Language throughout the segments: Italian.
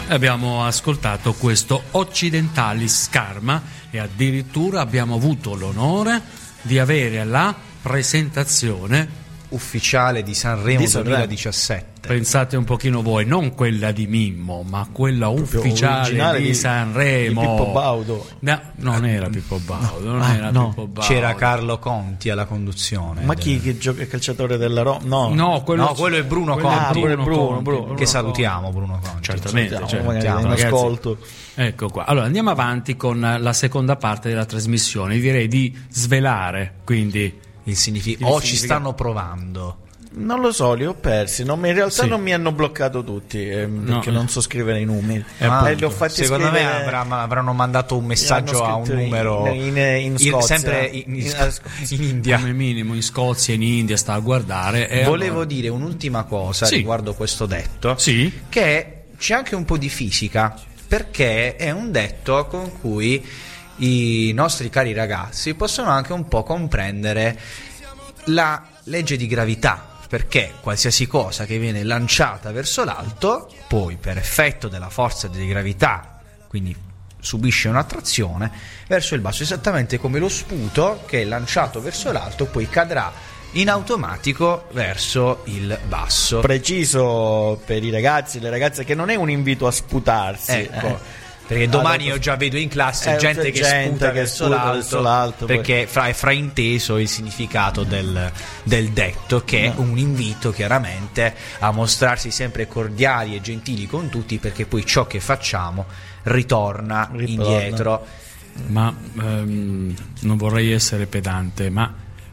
Abbiamo ascoltato questo Occidentalis Karma e addirittura abbiamo avuto l'onore di avere la presentazione ufficiale di Sanremo 2017. Pensate un pochino voi, non quella di Mimmo, ma quella ufficiale di Sanremo. Di Pippo Baudo. No, non era Pippo Baudo, Pippo Baudo. C'era Carlo Conti alla conduzione. Ma chi gioca il calciatore della Roma? No, quello è Bruno Conti. Bruno che salutiamo, Bruno Conti. Certamente, un ascolto. Ecco qua. Allora andiamo avanti con la seconda parte della trasmissione. Direi di svelare quindi il significato. Ci stanno provando. Non lo so, li ho persi. In realtà non mi hanno bloccato tutti perché non so scrivere i numeri. Li ho fatti secondo me scrivere... avranno mandato un messaggio a un numero in Scozia, sempre in India, come minimo in Scozia, in India sta a guardare. Volevo dire un'ultima cosa riguardo questo detto, che c'è anche un po' di fisica, perché è un detto con cui i nostri cari ragazzi possono anche un po' comprendere la legge di gravità, perché qualsiasi cosa che viene lanciata verso l'alto poi per effetto della forza di gravità quindi subisce un'attrazione verso il basso, esattamente come lo sputo che è lanciato verso l'alto poi cadrà in automatico verso il basso. Preciso per i ragazzi e le ragazze che non è un invito a sputarsi, perché domani io già vedo in classe gente che spunta verso l'alto perché è frainteso il significato del detto, che è un invito chiaramente a mostrarsi sempre cordiali e gentili con tutti, perché poi ciò che facciamo ritorna indietro. Ma non vorrei essere pedante, ma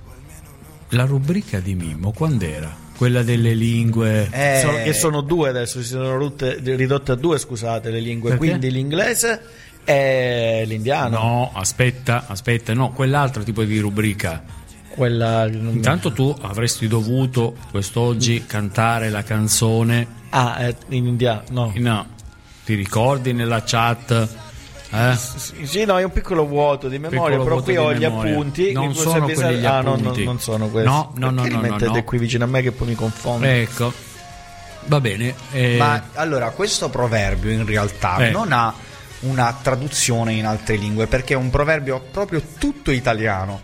la rubrica di Mimmo quando era? Quella delle lingue che sono due adesso, si sono ridotte a due, scusate, le lingue. Perché? Quindi l'inglese e l'indiano. No, aspetta, no, quell'altro tipo di rubrica. Intanto tu avresti dovuto quest'oggi cantare la canzone in indiano. No, ti ricordi nella chat? Sì, no, è un piccolo vuoto di memoria, però qui ho gli appunti. Non sono quelli gli appunti. Non sono questi. No. Li mettete qui vicino a me che poi mi confondo. Ecco, va bene. Ma allora questo proverbio in realtà non ha una traduzione in altre lingue, perché è un proverbio proprio tutto italiano.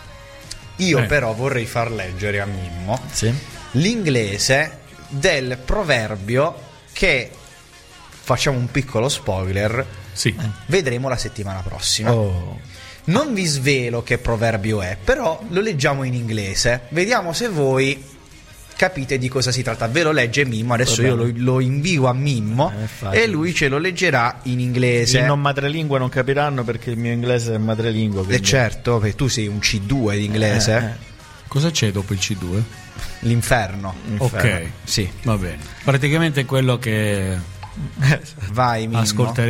Io però vorrei far leggere a Mimmo l'inglese del proverbio che, facciamo un piccolo spoiler, vedremo la settimana prossima. Non vi svelo che proverbio è, però lo leggiamo in inglese, vediamo se voi capite di cosa si tratta. Ve lo legge Mimmo, adesso io lo invio a Mimmo e lui ce lo leggerà in inglese. I non madrelingua non capiranno, perché il mio inglese è madrelingua, certo, perché tu sei un C2 di inglese. Cosa c'è dopo il C2? L'inferno. Ok, sì, va bene. Praticamente quello che vai Mimmo. Ascolteremo